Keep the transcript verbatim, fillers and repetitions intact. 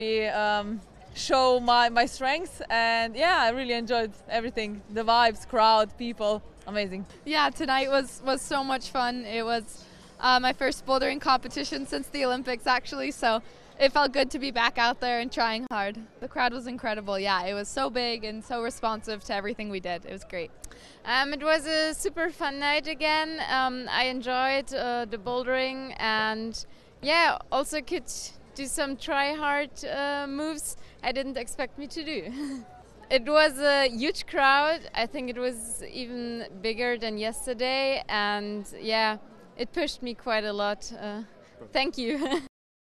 Um, show my, my strengths, and yeah, I really enjoyed everything. The vibes, crowd, people, amazing. Yeah, tonight was, was so much fun. It was uh, my first bouldering competition since the Olympics actually, so it felt good to be back out there and trying hard. The crowd was incredible, yeah, it was so big and so responsive to everything we did. It was great. Um, it was a super fun night again. Um, I enjoyed uh, the bouldering, and yeah, also could do some try hard uh, moves I didn't expect me to do. It was a huge crowd. I think it was even bigger than yesterday, and yeah, it pushed me quite a lot. Uh, thank you.